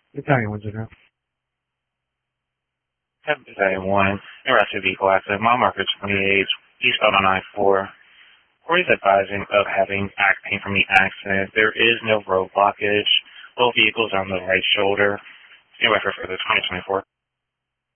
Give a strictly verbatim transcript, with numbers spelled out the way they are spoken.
Italian ones are now. Battalion one, arrested vehicle accident, mile marker twenty-eight, eastbound on I four. Corey is advising of having back pain from the accident. There is no road blockage. Both vehicles are on the right shoulder. Anyway, for further twenty twenty-four.